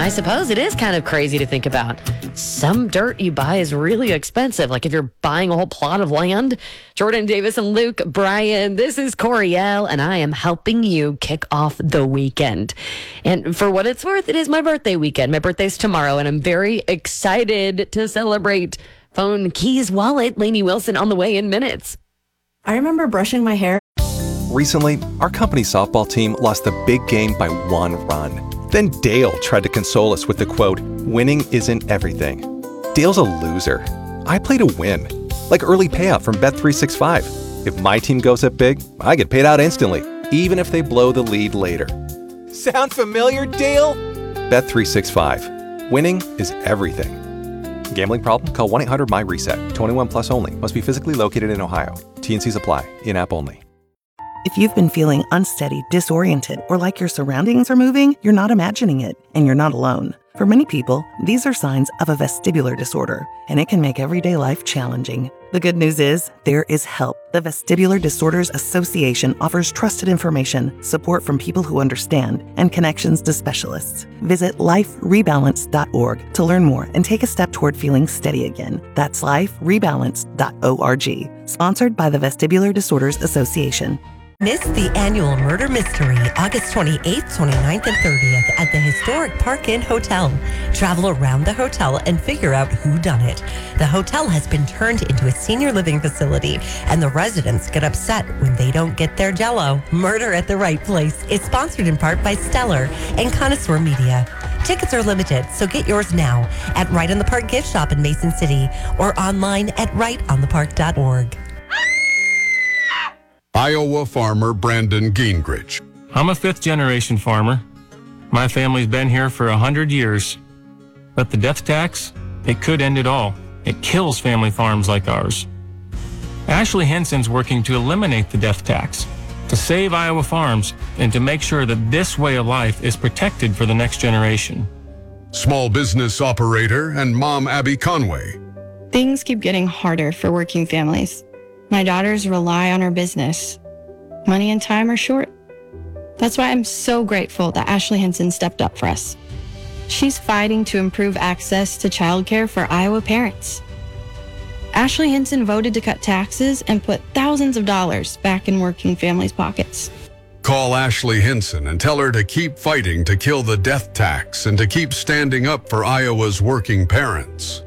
I suppose it is kind of crazy to think about. Some dirt you buy is really expensive. Like if you're buying a whole plot of land. Jordan Davis and Luke Bryan, this is Coriel, and I am helping you kick off the weekend. And for what it's worth, it is my birthday weekend. My birthday's tomorrow, and I'm very excited to celebrate. Phone, keys, wallet, Lainey Wilson on the way in minutes. I remember brushing my hair. Recently, our company softball team lost the big game by 1 run. Then Dale tried to console us with the quote, "Winning isn't everything." Dale's a loser. I play to win. Like early payout from Bet365. If my team goes up big, I get paid out instantly, even if they blow the lead later. Sound familiar, Dale? Bet365. Winning is everything. Gambling problem? Call 1-800-MY-RESET. 21 plus only. Must be physically located in Ohio. T&Cs apply. In-app only. If you've been feeling unsteady, disoriented, or like your surroundings are moving, you're not imagining it, and you're not alone. For many people, these are signs of a vestibular disorder, and it can make everyday life challenging. The good news is, there is help. The Vestibular Disorders Association offers trusted information, support from people who understand, and connections to specialists. Visit liferebalance.org to learn more and take a step toward feeling steady again. That's liferebalance.org. Sponsored by the Vestibular Disorders Association. Miss the annual Murder Mystery, August 28th, 29th, and 30th at the historic Park Inn Hotel. Travel around the hotel and figure out who done it. The hotel has been turned into a senior living facility, and the residents get upset when they don't get their Jell-O. Murder at the Right Place is sponsored in part by Stellar and Connoisseur Media. Tickets are limited, so get yours now at Right on the Park gift shop in Mason City or online at rightonthepark.org. Iowa farmer Brandon Gingrich. I'm a fifth-generation farmer. My family's been here for 100 years. But the death tax, it could end it all. It kills family farms like ours. Ashley Henson's working to eliminate the death tax, to save Iowa farms, and to make sure that this way of life is protected for the next generation. Small business operator and mom Abby Conway. Things keep getting harder for working families. My daughters rely on our business. Money and time are short. That's why I'm so grateful that Ashley Henson stepped up for us. She's fighting to improve access to childcare for Iowa parents. Ashley Henson voted to cut taxes and put thousands of dollars back in working families' pockets. Call Ashley Henson and tell her to keep fighting to kill the death tax and to keep standing up for Iowa's working parents.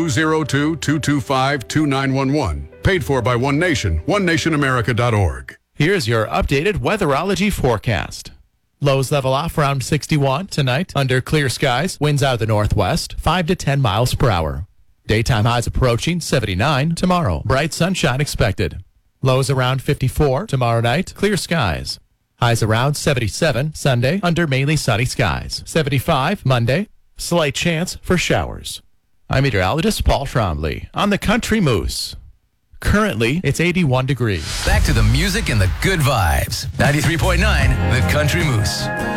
202-225-2911. Paid for by One Nation, onenationamerica.org. Here's your updated weatherology forecast. Lows level off around 61 tonight under clear skies. Winds out of the northwest, 5 to 10 miles per hour. Daytime highs approaching 79 tomorrow. Bright sunshine expected. Lows around 54 tomorrow night. Clear skies. Highs around 77 Sunday under mainly sunny skies. 75 Monday. Slight chance for showers. I'm meteorologist Paul Trombley on the Country Moose. Currently, it's 81 degrees. Back to the music and the good vibes. 93.9, The Country Moose.